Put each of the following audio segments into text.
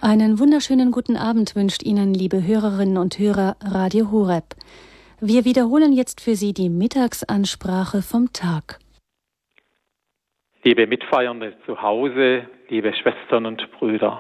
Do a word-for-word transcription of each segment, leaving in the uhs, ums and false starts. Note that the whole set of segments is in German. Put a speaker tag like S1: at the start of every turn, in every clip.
S1: Einen wunderschönen guten Abend wünscht Ihnen, liebe Hörerinnen und Hörer, Radio Horeb. Wir wiederholen jetzt für Sie die Mittagsansprache vom Tag.
S2: Liebe Mitfeiernde zu Hause, liebe Schwestern und Brüder.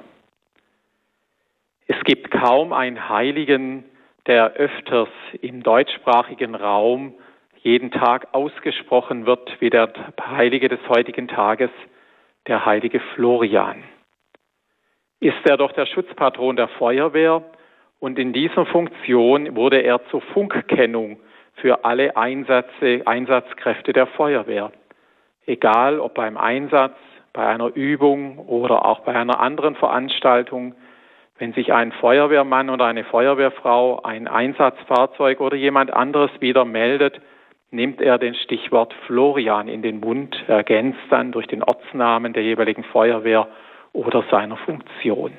S2: Es gibt kaum einen Heiligen, der öfters im deutschsprachigen Raum jeden Tag ausgesprochen wird, wie der Heilige des heutigen Tages, der heilige Florian. Ist er doch der Schutzpatron der Feuerwehr und in dieser Funktion wurde er zur Funkkennung für alle Einsätze, Einsatzkräfte der Feuerwehr. Egal ob beim Einsatz, bei einer Übung oder auch bei einer anderen Veranstaltung, wenn sich ein Feuerwehrmann oder eine Feuerwehrfrau, ein Einsatzfahrzeug oder jemand anderes wieder meldet, nimmt er den Stichwort Florian in den Mund, ergänzt dann durch den Ortsnamen der jeweiligen Feuerwehr oder seiner Funktion.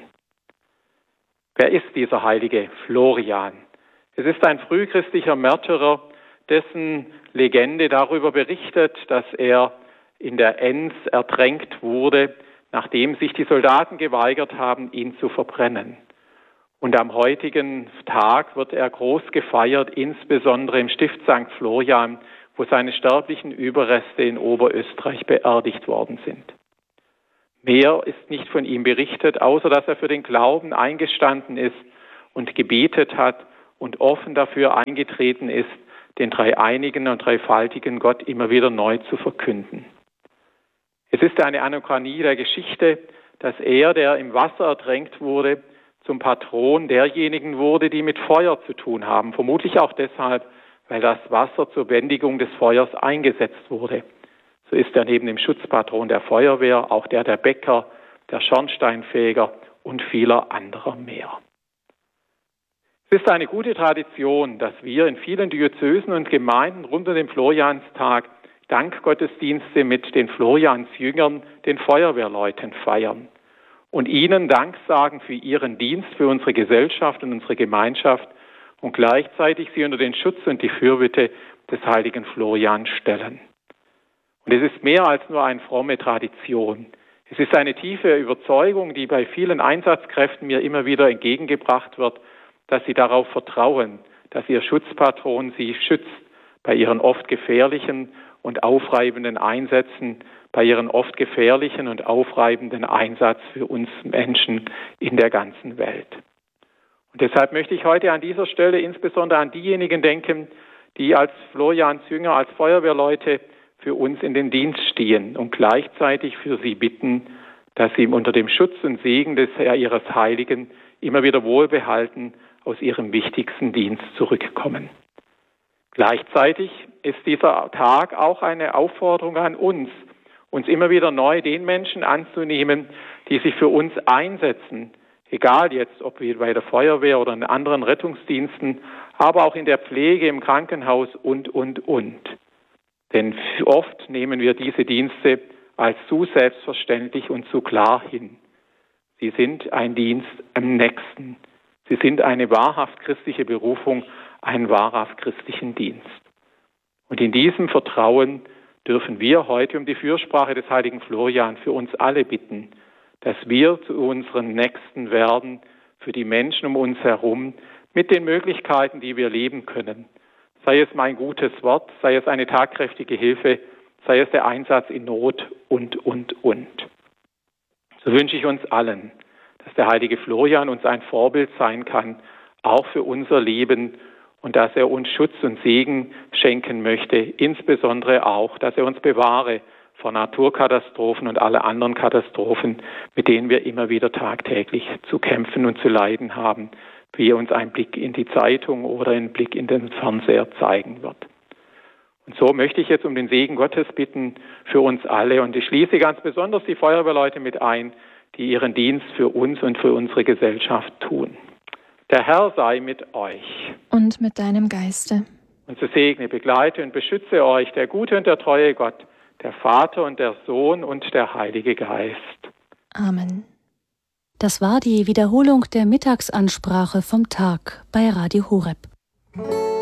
S2: Wer ist dieser heilige Florian? Es ist ein frühchristlicher Märtyrer, dessen Legende darüber berichtet, dass er in der Enns ertränkt wurde, nachdem sich die Soldaten geweigert haben, ihn zu verbrennen. Und am heutigen Tag wird er groß gefeiert, insbesondere im Stift Sankt Florian, wo seine sterblichen Überreste in Oberösterreich beerdigt worden sind. Mehr ist nicht von ihm berichtet, außer dass er für den Glauben eingestanden ist und gebetet hat und offen dafür eingetreten ist, den dreieinigen und dreifaltigen Gott immer wieder neu zu verkünden. Es ist eine Anachronie der Geschichte, dass er, der im Wasser ertränkt wurde, zum Patron derjenigen wurde, die mit Feuer zu tun haben. Vermutlich auch deshalb, weil das Wasser zur Bändigung des Feuers eingesetzt wurde. So ist er neben dem Schutzpatron der Feuerwehr auch der der Bäcker, der Schornsteinfeger und vieler anderer mehr. Es ist eine gute Tradition, dass wir in vielen Diözesen und Gemeinden rund um den Florianstag Dankgottesdienste mit den Floriansjüngern, den Feuerwehrleuten, feiern und ihnen Dank sagen für ihren Dienst für unsere Gesellschaft und unsere Gemeinschaft und gleichzeitig sie unter den Schutz und die Fürbitte des heiligen Florian stellen. Und es ist mehr als nur eine fromme Tradition. Es ist eine tiefe Überzeugung, die bei vielen Einsatzkräften mir immer wieder entgegengebracht wird, dass sie darauf vertrauen, dass ihr Schutzpatron sie schützt bei ihren oft gefährlichen und aufreibenden Einsätzen, bei ihren oft gefährlichen und aufreibenden Einsatz für uns Menschen in der ganzen Welt. Und deshalb möchte ich heute an dieser Stelle insbesondere an diejenigen denken, die als Florians Jünger, als Feuerwehrleute für uns in den Dienst stehen und gleichzeitig für sie bitten, dass sie unter dem Schutz und Segen des Herrn ihres Heiligen immer wieder wohlbehalten aus ihrem wichtigsten Dienst zurückkommen. Gleichzeitig ist dieser Tag auch eine Aufforderung an uns, uns immer wieder neu den Menschen anzunehmen, die sich für uns einsetzen, egal jetzt, ob wir bei der Feuerwehr oder in anderen Rettungsdiensten, aber auch in der Pflege, im Krankenhaus und, und, und. Denn oft nehmen wir diese Dienste als zu selbstverständlich und zu klar hin. Sie sind ein Dienst am Nächsten. Sie sind eine wahrhaft christliche Berufung, einen wahrhaft christlichen Dienst. Und in diesem Vertrauen dürfen wir heute um die Fürsprache des heiligen Florian für uns alle bitten, dass wir zu unseren Nächsten werden, für die Menschen um uns herum, mit den Möglichkeiten, die wir leben können. Sei es mein gutes Wort, sei es eine tatkräftige Hilfe, sei es der Einsatz in Not und, und, und. So wünsche ich uns allen, dass der heilige Florian uns ein Vorbild sein kann, auch für unser Leben und dass er uns Schutz und Segen schenken möchte, insbesondere auch, dass er uns bewahre vor Naturkatastrophen und alle anderen Katastrophen, mit denen wir immer wieder tagtäglich zu kämpfen und zu leiden haben, wie uns ein Blick in die Zeitung oder ein Blick in den Fernseher zeigen wird. Und so möchte ich jetzt um den Segen Gottes bitten für uns alle. Und ich schließe ganz besonders die Feuerwehrleute mit ein, die ihren Dienst für uns und für unsere Gesellschaft tun. Der Herr sei mit euch.
S1: Und mit deinem Geiste.
S2: Und so segne, begleite und beschütze euch der gute und der treue Gott, der Vater und der Sohn und der Heilige Geist.
S1: Amen. Das war die Wiederholung der Mittagsansprache vom Tag bei Radio Horeb.